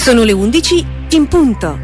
Sono le 11 in punto.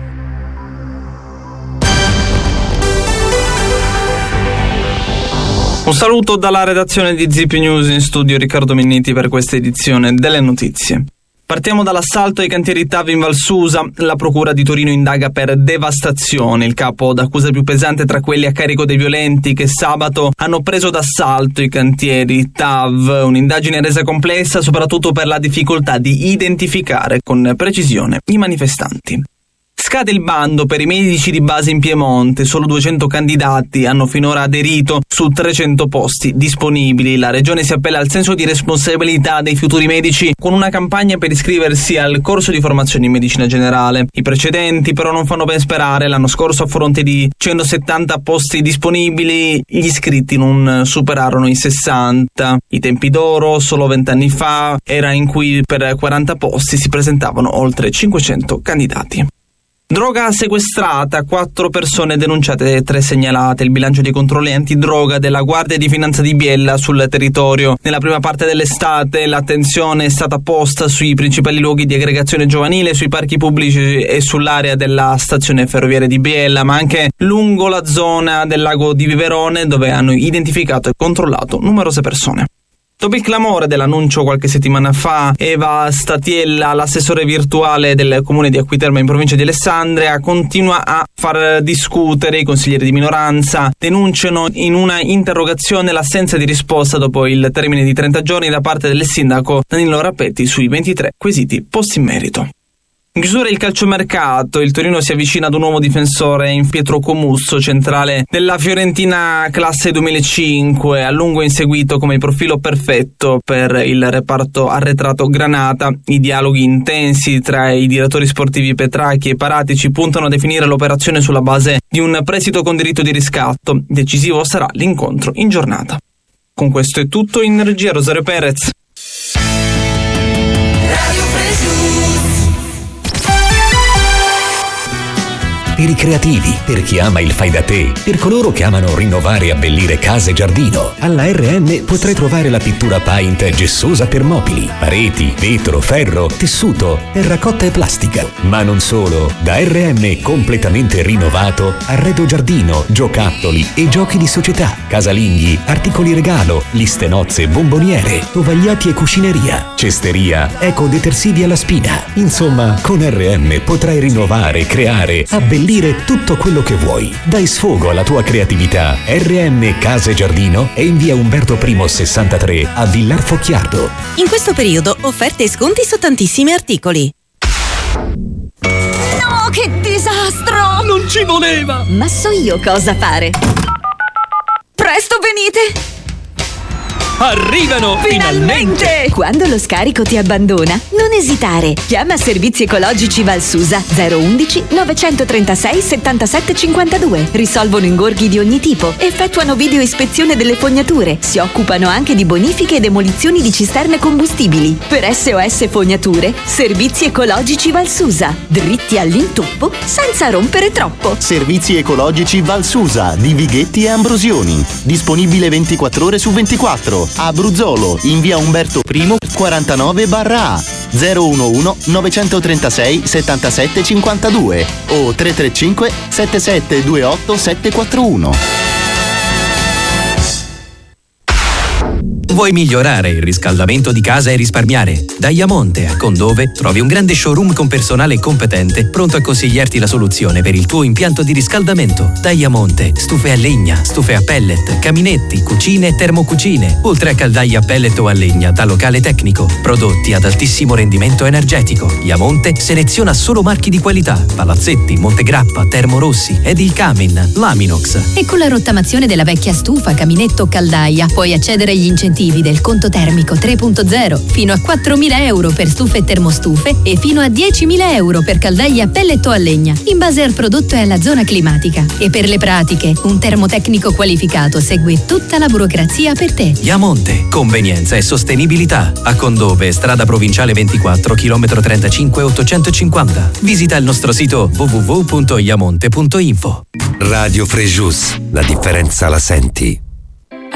Un saluto dalla redazione di ZIP News, in studio Riccardo Minniti per questa edizione delle notizie. Partiamo dall'assalto ai cantieri TAV in Val Susa. La procura di Torino indaga per devastazione, il capo d'accusa più pesante tra quelli a carico dei violenti che sabato hanno preso d'assalto i cantieri TAV. Un'indagine resa complessa soprattutto per la difficoltà di identificare con precisione i manifestanti. Scade il bando per i medici di base in Piemonte, solo 200 candidati hanno finora aderito su 300 posti disponibili. La regione si appella al senso di responsabilità dei futuri medici con una campagna per iscriversi al corso di formazione in medicina generale. I precedenti però non fanno ben sperare. L'anno scorso, a fronte di 170 posti disponibili, gli iscritti non superarono i 60. I tempi d'oro, solo 20 anni fa, era in cui per 40 posti si presentavano oltre 500 candidati. Droga sequestrata, 4 persone denunciate e 3 segnalate. Il bilancio dei controlli antidroga della Guardia di Finanza di Biella sul territorio. Nella prima parte dell'estate l'attenzione è stata posta sui principali luoghi di aggregazione giovanile, sui parchi pubblici e sull'area della stazione ferroviaria di Biella, ma anche lungo la zona del lago di Viverone, dove hanno identificato e controllato numerose persone. Dopo il clamore dell'annuncio qualche settimana fa, Eva Statiella, l'assessore virtuale del comune di Acquiterme in provincia di Alessandria, continua a far discutere. I consiglieri di minoranza denunciano in una interrogazione l'assenza di risposta dopo il termine di 30 giorni da parte del sindaco Danilo Rappetti sui 23 quesiti posti in merito. In chiusura il calciomercato, il Torino si avvicina ad un nuovo difensore in Pietro Comusso, centrale della Fiorentina classe 2005, a lungo inseguito come il profilo perfetto per il reparto arretrato granata. I dialoghi intensi tra i direttori sportivi Petracchi e Paratici puntano a definire l'operazione sulla base di un prestito con diritto di riscatto. Decisivo sarà l'incontro in giornata. Con questo è tutto, in regia Rosario Perez. Per i creativi, per chi ama il fai da te, per coloro che amano rinnovare e abbellire casa e giardino, alla RN potrai trovare la pittura paint gessosa per mobili, pareti, vetro, ferro, tessuto, terracotta e plastica. Ma non solo, da RN completamente rinnovato, arredo giardino, giocattoli e giochi di società, casalinghi, articoli regalo, liste nozze, bomboniere, tovagliati e cucineria, cesteria, ecodetersivi alla spina. Insomma, con RN potrai rinnovare, creare, abbellire tutto quello che vuoi. Dai sfogo alla tua creatività. RN Casa e Giardino è in via Umberto I 63 a Villar Focchiardo. In questo periodo offerte e sconti su tantissimi articoli. No, che disastro! Non ci voleva! Ma so io cosa fare. Presto venite! Arrivano! Finalmente! Quando lo scarico ti abbandona, non esitare. Chiama Servizi Ecologici Val Susa 011 936 77 52. Risolvono ingorghi di ogni tipo, effettuano video ispezione delle fognature, si occupano anche di bonifiche e demolizioni di cisterne combustibili. Per SOS Fognature, Servizi Ecologici Val Susa. Dritti all'intoppo senza rompere troppo. Servizi Ecologici Val Susa di Vighetti e Ambrosioni. Disponibile 24 ore su 24. A Bruzzolo, in via Umberto I 49/A, 011 936 77 52 o 335 7728 741. Vuoi migliorare il riscaldamento di casa e risparmiare? Da Iamonte a Condove trovi un grande showroom con personale competente pronto a consigliarti la soluzione per il tuo impianto di riscaldamento. Da Iamonte, stufe a legna, stufe a pellet, caminetti, cucine e termocucine, oltre a caldaie a pellet o a legna da locale tecnico. Prodotti ad altissimo rendimento energetico. Iamonte seleziona solo marchi di qualità: Palazzetti, Montegrappa, Termorossi, Edil Camin, Laminox. E con la rottamazione della vecchia stufa, caminetto o caldaia puoi accedere agli incentivi del conto termico 3.0, fino a 4.000 euro per stufe e termostufe e fino a 10.000 euro per caldaie a pellet o a legna, in base al prodotto e alla zona climatica. E per le pratiche, un termotecnico qualificato segue tutta la burocrazia per te. Iamonte, convenienza e sostenibilità. A Condove, strada provinciale 24, chilometro 35 850. Visita il nostro sito www.iamonte.info. Radio Frejus, la differenza la senti.